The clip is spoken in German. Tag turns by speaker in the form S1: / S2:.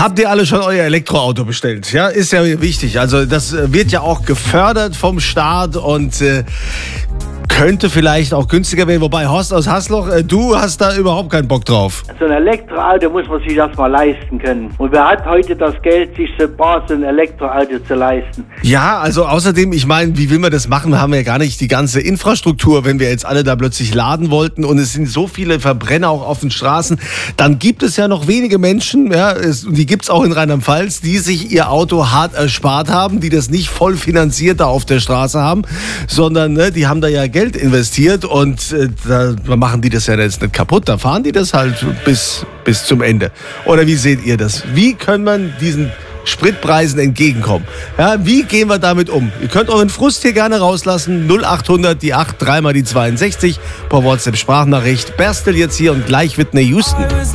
S1: Habt ihr alle schon euer Elektroauto bestellt? Ja, ist ja wichtig. Also das wird ja auch gefördert vom Staat und könnte vielleicht auch günstiger werden. Wobei, Horst aus Hasloch, du hast da überhaupt keinen Bock drauf.
S2: So ein Elektroauto muss man sich erstmal leisten können. Und wer hat heute das Geld, sich so ein Elektroauto zu leisten?
S1: Ja, also außerdem, ich meine, wie will man das machen? Wir haben ja gar nicht die ganze Infrastruktur, wenn wir jetzt alle da plötzlich laden wollten und es sind so viele Verbrenner auch auf den Straßen. Dann gibt es ja noch wenige Menschen, ja, die gibt es auch in Rheinland-Pfalz, die sich ihr Auto hart erspart haben, die das nicht voll finanziert da auf der Straße haben, sondern die haben da ja Geld investiert und da machen die das ja jetzt nicht kaputt. Da fahren die das halt bis zum Ende. Oder wie seht ihr das? Wie kann man diesen Spritpreisen entgegenkommen? Ja, wie gehen wir damit um? Ihr könnt euren Frust hier gerne rauslassen. 0800 die 8 3 mal die 62 per WhatsApp Sprachnachricht. Berstel jetzt hier und gleich Whitney Houston.